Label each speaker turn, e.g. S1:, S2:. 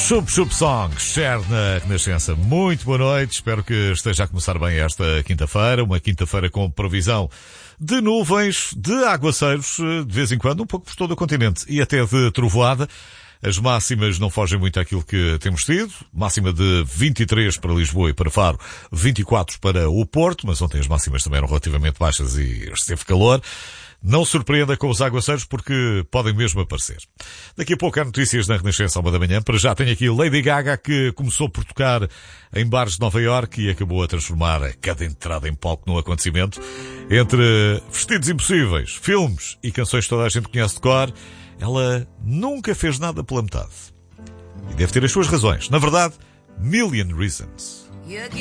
S1: Chup Song, Cher na Renascença. Muito boa noite, espero que esteja a começar bem esta quinta-feira, uma quinta-feira com previsão de nuvens, de aguaceiros, de vez em quando, um pouco por todo o continente e até de trovoada. As máximas não fogem muito àquilo que temos tido. Máxima de 23 para Lisboa e para Faro, 24 para o Porto, mas ontem as máximas também eram relativamente baixas e esteve calor. Não surpreenda com os aguaceiros porque podem mesmo aparecer. Daqui a pouco há notícias na Renascença à 1h. Para já tenho aqui Lady Gaga, que começou por tocar em bares de Nova Iorque e acabou a transformar cada entrada em palco num acontecimento. Entre vestidos impossíveis, filmes e canções que toda a gente conhece de cor, ela nunca fez nada pela metade. E deve ter as suas razões. Na verdade, million reasons.